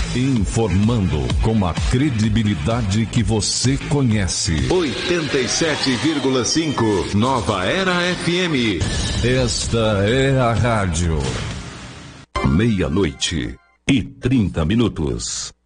Informando com a credibilidade que você conhece. 87,5 Nova Era FM. Esta é a rádio. 00:30.